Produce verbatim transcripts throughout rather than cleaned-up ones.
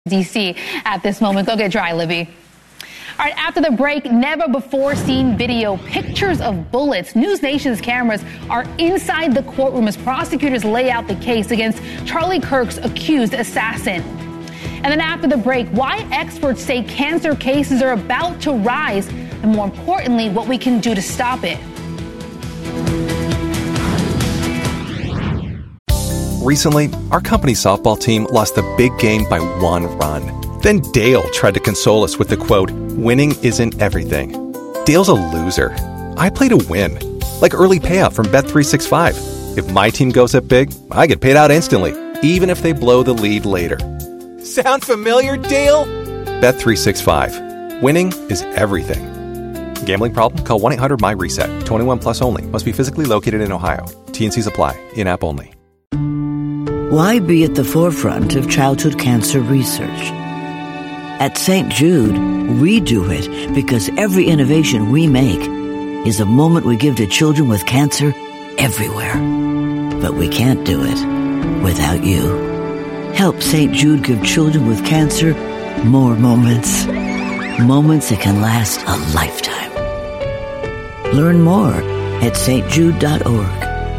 D C at this moment. Go get dry, Libby. All right, after the break, never before seen video, pictures of bullets. News Nation's cameras are inside the courtroom as prosecutors lay out the case against Charlie Kirk's accused assassin. And then after the break, why experts say cancer cases are about to rise, and more importantly, what we can do to stop it. Recently, our company's softball team lost the big game by one run. Then Dale tried to console us with the quote, "Winning isn't everything." Dale's a loser. I play to win. Like early payout from Bet three sixty-five. If my team goes up big, I get paid out instantly, even if they blow the lead later. Sound familiar, Dale? Bet three sixty-five. Winning is everything. Gambling problem? Call one eight hundred M Y reset. twenty-one plus only. Must be physically located in Ohio. T N Cs apply. In-app only. Why be at the forefront of childhood cancer research? At Saint Jude, we do it because every innovation we make is a moment we give to children with cancer everywhere. But we can't do it without you. Help Saint Jude give children with cancer more moments. Moments that can last a lifetime. Learn more at s t jude dot org.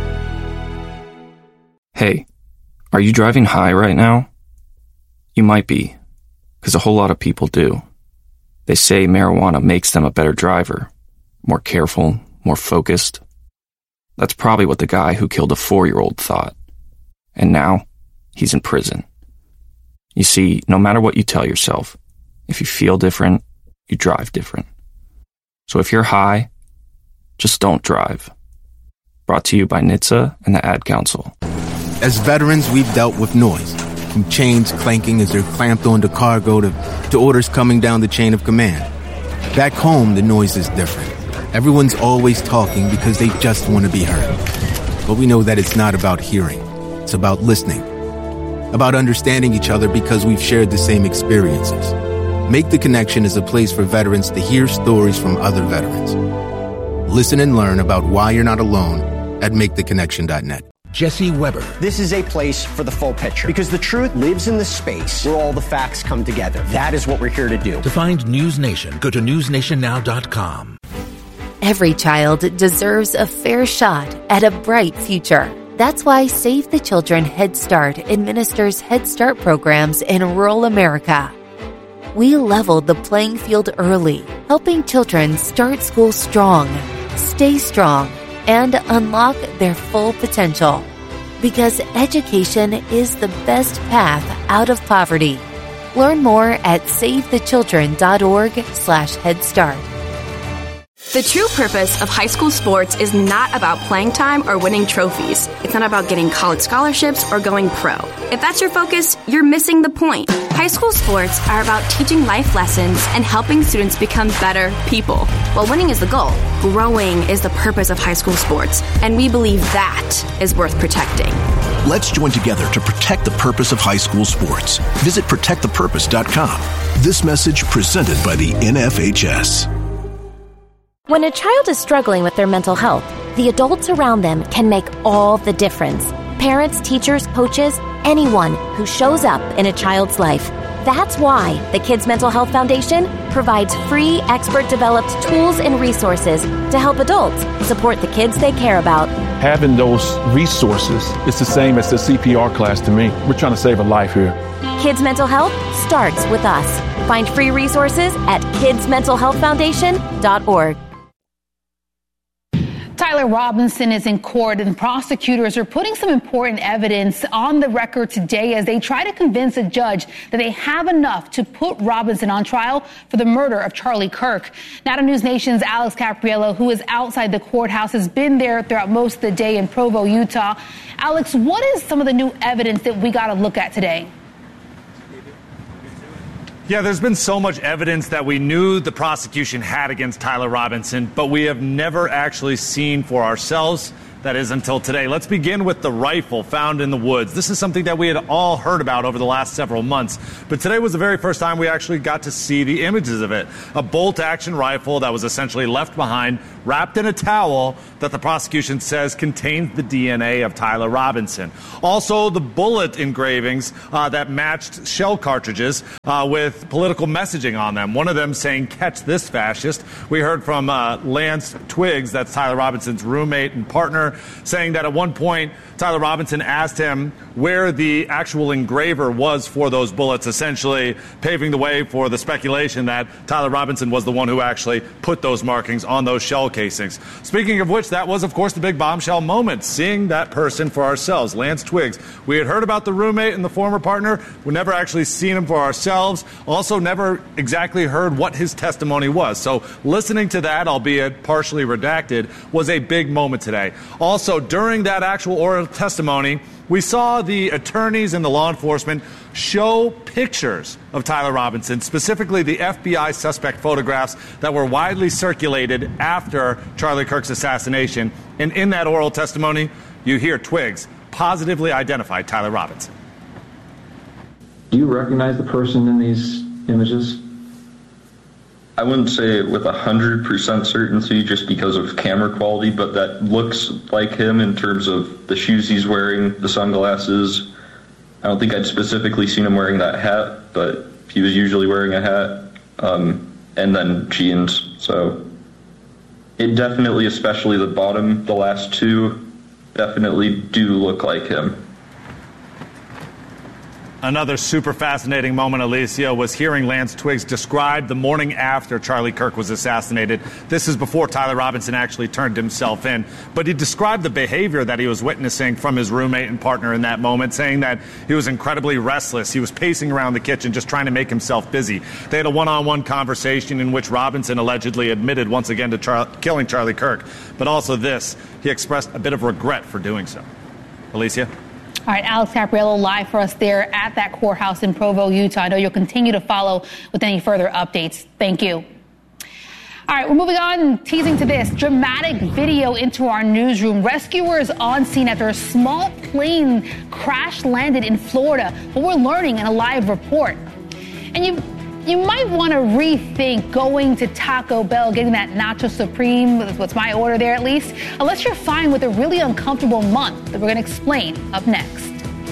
Hey, are you driving high right now? You might be, because a whole lot of people do. They say marijuana makes them a better driver, more careful, more focused. That's probably what the guy who killed a four-year-old thought. And now, he's in prison. You see, no matter what you tell yourself, if you feel different, you drive different. So if you're high, just don't drive. Brought to you by N H T S A and the Ad Council. As veterans, we've dealt with noise, from chains clanking as they're clamped onto cargo to, to orders coming down the chain of command. Back home, the noise is different. Everyone's always talking because they just want to be heard. But we know that it's not about hearing. It's about listening. About understanding each other because we've shared the same experiences. Make the Connection is a place for veterans to hear stories from other veterans. Listen and learn about why you're not alone at make the connection dot net. Jesse Weber. This is a place for the full picture because the truth lives in the space where all the facts come together. That is what we're here to do. To find News Nation, go to news nation now dot com. Every child deserves a fair shot at a bright future. That's why Save the Children Head Start administers Head Start programs in rural America. We leveled the playing field early, helping children start school strong, stay strong, and unlock their full potential. Because education is the best path out of poverty. Learn more at save the children dot org slash head start. The true purpose of high school sports is not about playing time or winning trophies. It's not about getting college scholarships or going pro. If that's your focus, you're missing the point. High school sports are about teaching life lessons and helping students become better people. While winning is the goal, growing is the purpose of high school sports, and we believe that is worth protecting. Let's join together to protect the purpose of high school sports. Visit protect the purpose dot com. This message presented by the N F H S. When a child is struggling with their mental health, the adults around them can make all the difference. Parents, teachers, coaches, anyone who shows up in a child's life. That's why the Kids Mental Health Foundation provides free, expert-developed tools and resources to help adults support the kids they care about. Having those resources is the same as the C P R class to me. We're trying to save a life here. Kids Mental Health starts with us. Find free resources at kids mental health foundation dot org. Tyler Robinson is in court, and prosecutors are putting some important evidence on the record today as they try to convince a judge that they have enough to put Robinson on trial for the murder of Charlie Kirk. Now to News Nation's Alex Capriello, who is outside the courthouse, has been there throughout most of the day in Provo, Utah. Alex, what is some of the new evidence that we got to look at today? Yeah, there's been so much evidence that we knew the prosecution had against Tyler Robinson, but we have never actually seen for ourselves That is until today. Let's begin with the rifle found in the woods. This is something that we had all heard about over the last several months, but today was the very first time we actually got to see the images of it. A bolt-action rifle that was essentially left behind, wrapped in a towel that the prosecution says contained the D N A of Tyler Robinson. Also, the bullet engravings uh, that matched shell cartridges uh, with political messaging on them. One of them saying, "Catch this fascist." We heard from uh, Lance Twiggs, that's Tyler Robinson's roommate and partner, saying that at one point Tyler Robinson asked him where the actual engraver was for those bullets, essentially paving the way for the speculation that Tyler Robinson was the one who actually put those markings on those shell casings. Speaking of which, that was, of course, the big bombshell moment, seeing that person for ourselves, Lance Twiggs. We had heard about the roommate and the former partner. We never actually seen him for ourselves. Also never exactly heard what his testimony was. So listening to that, albeit partially redacted, was a big moment today. Also, during that actual oral testimony, we saw the attorneys and the law enforcement show pictures of Tyler Robinson, specifically the F B I suspect photographs that were widely circulated after Charlie Kirk's assassination. And in that oral testimony, you hear Twiggs positively identify Tyler Robinson. Do you recognize the person in these images? I wouldn't say it with one hundred percent certainty just because of camera quality, but that looks like him in terms of the shoes he's wearing, the sunglasses. I don't think I'd specifically seen him wearing that hat, but he was usually wearing a hat, um, and then jeans. So it definitely, especially the bottom, the last two, definitely do look like him. Another super fascinating moment, Alicia, was hearing Lance Twiggs describe the morning after Charlie Kirk was assassinated. This is before Tyler Robinson actually turned himself in. But he described the behavior that he was witnessing from his roommate and partner in that moment, saying that he was incredibly restless. He was pacing around the kitchen just trying to make himself busy. They had a one-on-one conversation in which Robinson allegedly admitted once again to Char- killing Charlie Kirk. But also this, he expressed a bit of regret for doing so. Alicia? All right, Alex Capriello live for us there at that courthouse in Provo, Utah. I know you'll continue to follow with any further updates. Thank you. All right, we're moving on, teasing to this dramatic video into our newsroom. Rescuers on scene after a small plane crash landed in Florida. What we're learning in a live report. And you you might want to rethink going to Taco Bell, getting that Nacho Supreme, that's what's my order there at least, unless you're fine with a really uncomfortable month that we're going to explain up next.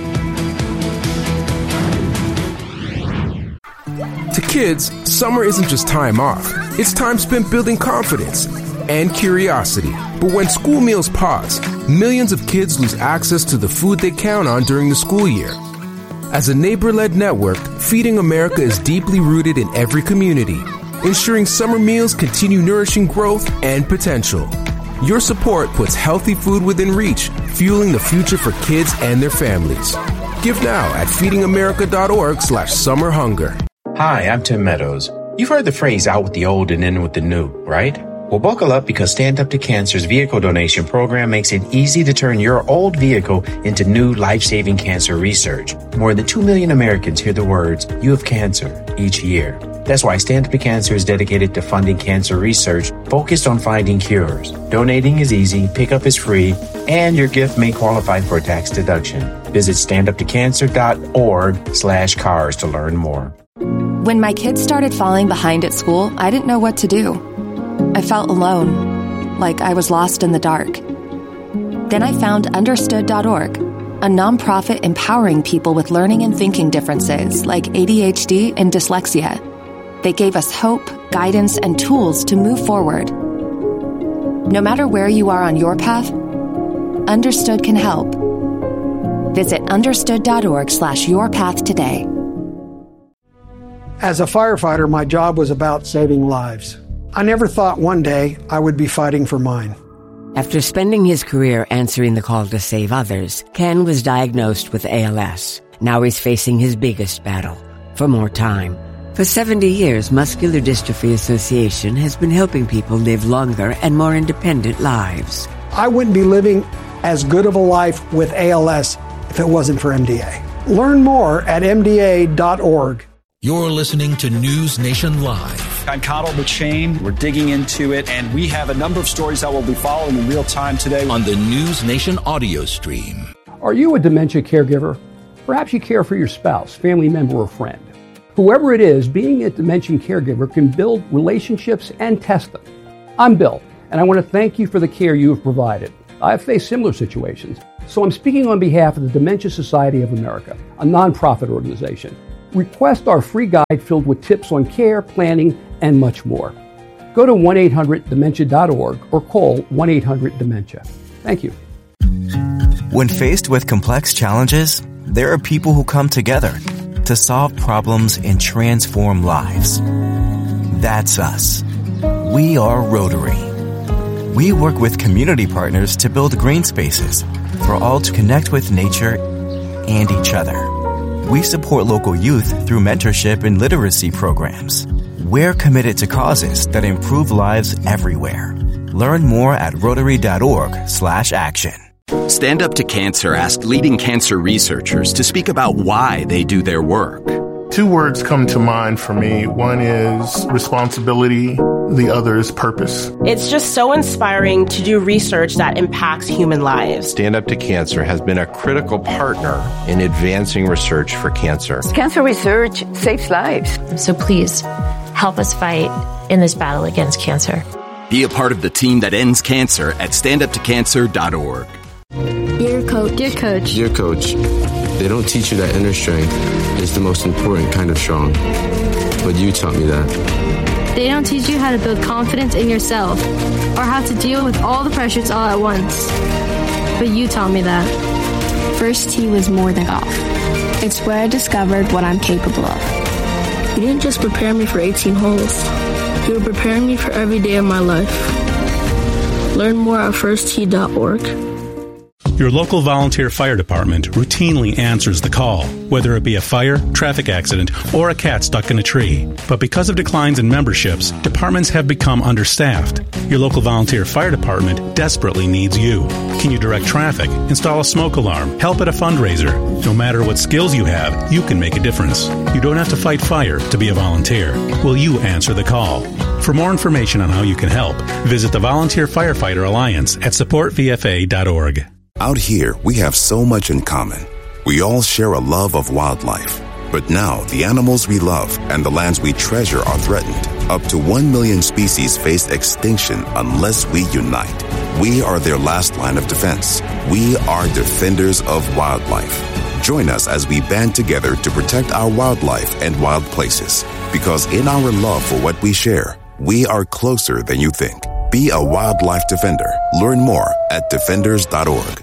To kids, summer isn't just time off. It's time spent building confidence and curiosity. But when school meals pause, millions of kids lose access to the food they count on during the school year. As a neighbor-led network, Feeding America is deeply rooted in every community, ensuring summer meals continue nourishing growth and potential. Your support puts healthy food within reach, fueling the future for kids and their families. Give now at feedingamerica.org slash summer hunger. Hi, I'm Tim Meadows. You've heard the phrase out with the old and in with the new, right? Well, buckle up because Stand Up to Cancer's vehicle donation program makes it easy to turn your old vehicle into new life-saving cancer research. More than two million Americans hear the words, "You have cancer," each year. That's why Stand Up to Cancer is dedicated to funding cancer research focused on finding cures. Donating is easy, pickup is free, and your gift may qualify for a tax deduction. Visit standuptocancer.org slash cars to learn more. When my kids started falling behind at school, I didn't know what to do. I felt alone, like I was lost in the dark. Then I found understood dot org, a nonprofit empowering people with learning and thinking differences like A D H D and dyslexia. They gave us hope, guidance, and tools to move forward. No matter where you are on your path, Understood can help. Visit understood.org slash your path today. As a firefighter, my job was about saving lives. I never thought one day I would be fighting for mine. After spending his career answering the call to save others, Ken was diagnosed with A L S. Now he's facing his biggest battle, for more time. For seventy years, Muscular Dystrophy Association has been helping people live longer and more independent lives. I wouldn't be living as good of a life with A L S if it wasn't for M D A. Learn more at M D A dot org. You're listening to News Nation Live. I'm Connell McShane. We're digging into it, and we have a number of stories that we'll be following in real time today on the News Nation audio stream. Are you a dementia caregiver? Perhaps you care for your spouse, family member, or friend. Whoever it is, being a dementia caregiver can build relationships and test them. I'm Bill, and I want to thank you for the care you have provided. I've faced similar situations, so I'm speaking on behalf of the Dementia Society of America, a nonprofit organization. Request our free guide filled with tips on care, planning, and much more. Go to one eight hundred dementia dot org or call one eight hundred dementia. Thank you. When faced with complex challenges, there are people who come together to solve problems and transform lives. That's us. We are Rotary. We work with community partners to build green spaces for all to connect with nature and each other. We support local youth through mentorship and literacy programs. We're committed to causes that improve lives everywhere. Learn more at rotary.org slash action. Stand Up to Cancer asked leading cancer researchers to speak about why they do their work. Two words come to mind for me. One is responsibility. The other is purpose. It's just so inspiring to do research that impacts human lives. Stand Up to Cancer has been a critical partner in advancing research for cancer. Cancer research saves lives. So please, help us fight in this battle against cancer. Be a part of the team that ends cancer at stand up to cancer dot org. Dear Coach. Dear Coach. Dear Coach, they don't teach you that inner strength is the most important kind of strong. But you taught me that. They don't teach you how to build confidence in yourself or how to deal with all the pressures all at once. But you taught me that. First tee was more than golf. It's where I discovered what I'm capable of. You didn't just prepare me for eighteen holes. You were preparing me for every day of my life. Learn more at first tee dot org. Your local volunteer fire department routinely answers the call, whether it be a fire, traffic accident, or a cat stuck in a tree. But because of declines in memberships, departments have become understaffed. Your local volunteer fire department desperately needs you. Can you direct traffic, install a smoke alarm, help at a fundraiser? No matter what skills you have, you can make a difference. You don't have to fight fire to be a volunteer. Will you answer the call? For more information on how you can help, visit the Volunteer Firefighter Alliance at support v f a dot org. Out here, we have so much in common. We all share a love of wildlife. But now, the animals we love and the lands we treasure are threatened. Up to one million species face extinction unless we unite. We are their last line of defense. We are defenders of wildlife. Join us as we band together to protect our wildlife and wild places. Because in our love for what we share, we are closer than you think. Be a wildlife defender. Learn more at defenders dot org.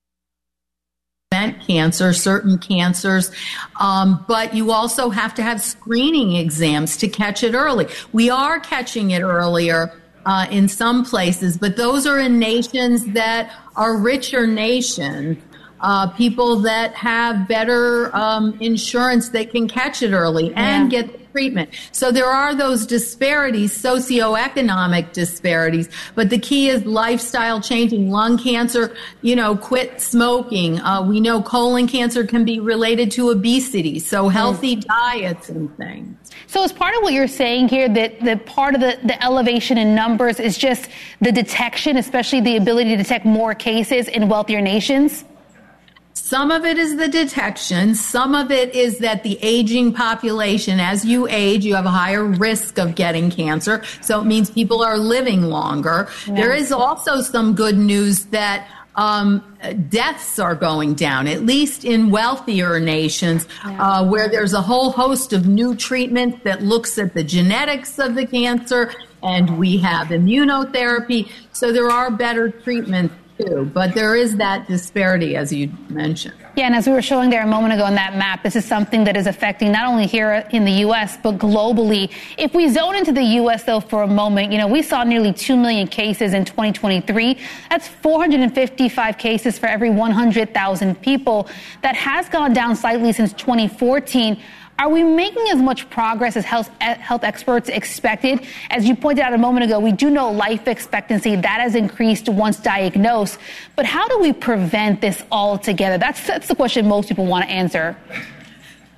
Cancer, certain cancers, um, but you also have to have screening exams to catch it early. We are catching it earlier uh, in some places, but those are in nations that are richer nations, uh, people that have better um, insurance that can catch it early and yeah. get treatment. So there are those disparities, socioeconomic disparities, but the key is lifestyle changing. Lung cancer, you know, quit smoking. Uh, we know colon cancer can be related to obesity, so healthy mm. diets and things. So is part of what you're saying here that, that part of the, the elevation in numbers is just the detection, especially the ability to detect more cases in wealthier nations? Some of it is the detection. Some of it is that the aging population, as you age, you have a higher risk of getting cancer. So it means people are living longer. Yeah. There is also some good news that um, deaths are going down, at least in wealthier nations, yeah. uh, where there's a whole host of new treatments that looks at the genetics of the cancer, and we have immunotherapy. So there are better treatments too, but there is that disparity, as you mentioned. Yeah, and as we were showing there a moment ago on that map, this is something that is affecting not only here in the U S, but globally. If we zone into the U S, though, for a moment, you know, we saw nearly two million cases in twenty twenty-three. That's four hundred fifty-five cases for every one hundred thousand people. That has gone down slightly since twenty fourteen. Are we making as much progress as health, health experts expected? As you pointed out a moment ago, we do know life expectancy, that has increased once diagnosed. But how do we prevent this altogether? That's, that's the question most people want to answer.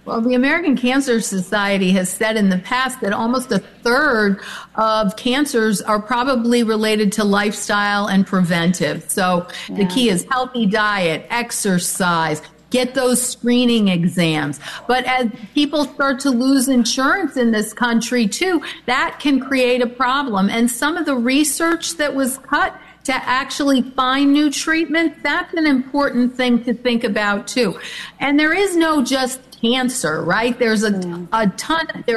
Well, the American Cancer Society has said in the past that almost a third of cancers are probably related to lifestyle and preventive. So yeah. the key is healthy diet, exercise, get those screening exams. But as people start to lose insurance in this country too, that can create a problem. And some of the research that was cut to actually find new treatments, that's an important thing to think about too. And there is no just cancer, right? There's a, a ton, there